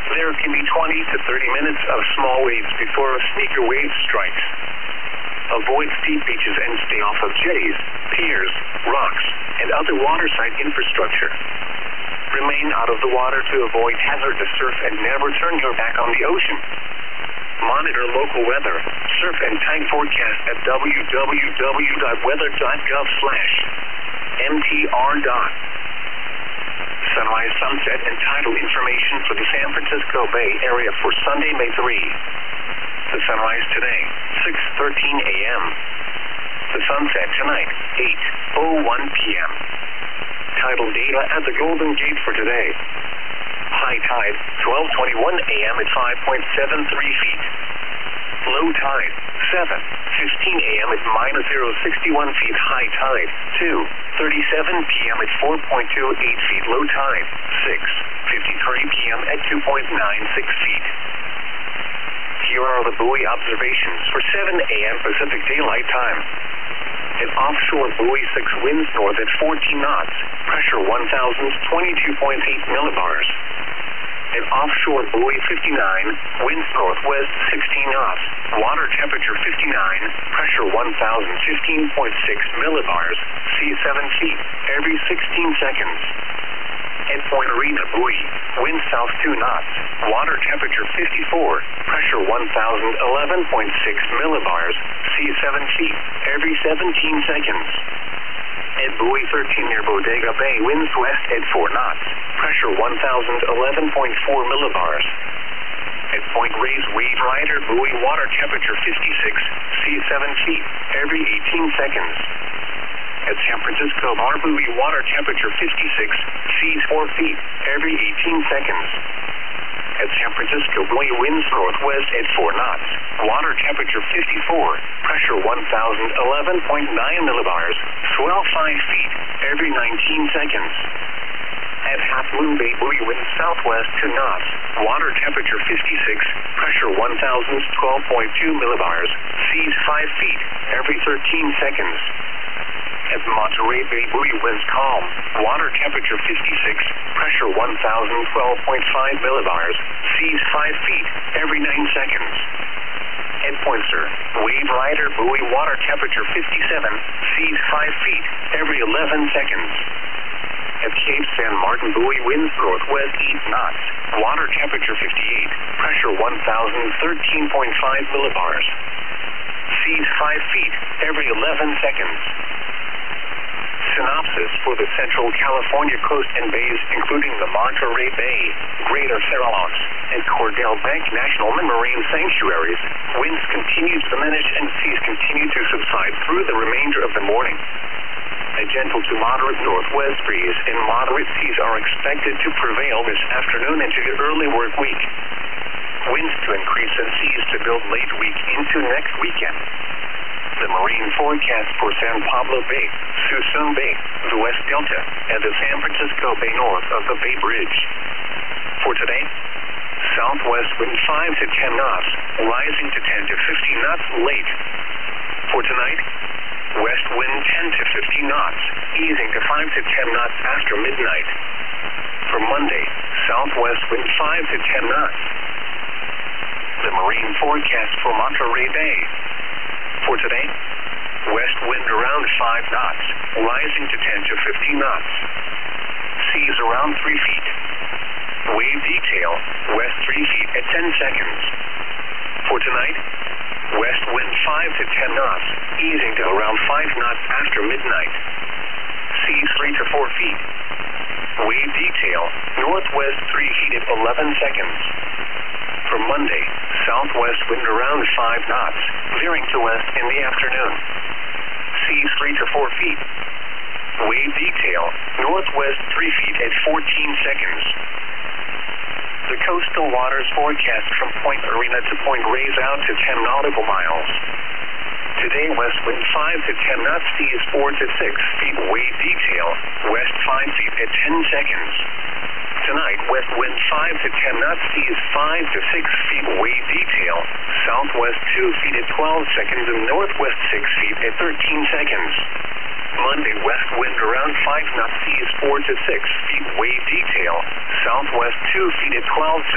There can be 20 to 30 minutes of small waves before a sneaker wave strikes. Avoid steep beaches and stay off of jetties, piers, rocks, and other waterside infrastructure. Remain out of the water to avoid hazardous surf and never turn your back on the ocean. Monitor local weather, surf and tide forecast at www.weather.gov/MTR. Sunrise, sunset, and tidal information for the San Francisco Bay Area for Sunday, May 3. The sunrise today, 6:13 a.m. The sunset tonight, 8:01 p.m. Tidal data at the Golden Gate for today. High tide, 12:21 a.m. at 5.73 feet. Low tide, 7:15 a.m. at -0.61 feet. High tide, 2:37 p.m. at 4.28 feet. Low tide, 6:53 p.m. at 2.96 feet. Here are the buoy observations for 7 a.m. Pacific Daylight Time. An offshore buoy 6 winds north at 14 knots, pressure 1,022.8 millibars. An offshore buoy 59, winds northwest 16 knots, water temperature 59, pressure 1,015.6 millibars, sea 7 feet, every 16 seconds. At Point Arena buoy, wind south 2 knots, water temperature 54, pressure 1,011.6 millibars, sea 7 feet, every 17 seconds. At buoy 13 near Bodega Bay, winds west at 4 knots, pressure 1,011.4 millibars. At Point Reyes Wave Rider buoy, water temperature 56, sea 7 feet, every 18 seconds. At San Francisco Bar buoy, water temperature 56, seas 4 feet, every 18 seconds. At San Francisco buoy, winds northwest at 4 knots, water temperature 54, pressure 1,011.9 millibars, swell 5 feet, every 19 seconds. At Half Moon Bay buoy, winds southwest 2 knots, water temperature 56, pressure 1,012.2 millibars, seas 5 feet, every 13 seconds. At Monterey Bay buoy, winds calm, water temperature 56, pressure 1,012.5 millibars, seas 5 feet, every 9 seconds. At Poinsett, Wave Rider buoy, water temperature 57, seas 5 feet, every 11 seconds. At Cape San Martin buoy, winds northwest 8 knots, water temperature 58, pressure 1,013.5 millibars, seas 5 feet, every 11 seconds. Synopsis for the Central California coast and bays, including the Monterey Bay, Greater Farallons, and Cordell Bank National Marine Sanctuaries, winds continue to diminish and seas continue to subside through the remainder of the morning. A gentle to moderate northwest breeze and moderate seas are expected to prevail this afternoon into the early work week. Winds to increase and seas to build late week into next weekend. The marine forecast for San Pablo Bay, Suisun Bay, the West Delta, and the San Francisco Bay north of the Bay Bridge. For today, southwest wind 5 to 10 knots, rising to 10 to 15 knots late. For tonight, west wind 10 to 15 knots, easing to 5 to 10 knots after midnight. For Monday, southwest wind 5 to 10 knots. The marine forecast for Monterey Bay. For today, west wind around 5 knots, rising to 10 to 15 knots. Seas around 3 feet. Wave detail, west 3 feet at 10 seconds. For tonight, west wind 5 to 10 knots, easing to around 5 knots after midnight. Seas 3 to 4 feet. Wave detail, northwest 3 feet at 11 seconds. For Monday, southwest wind around 5 knots, veering to west in the afternoon. Seas 3 to 4 feet. Wave detail, northwest 3 feet at 14 seconds. The coastal waters forecast from Point Arena to Point Reyes out to 10 nautical miles. Today, west wind 5 to 10 knots, seas 4 to 6 feet. Wave detail, west 5 feet at 10 seconds. Tonight, west wind 5 to 10 knots, seas 5 to 6 feet. Wave detail, southwest 2 feet at 12 seconds and northwest 6 feet at 13 seconds. Monday, west wind around 5 knots, seas 4 to 6 feet. Wave detail, southwest 2 feet at 12 seconds.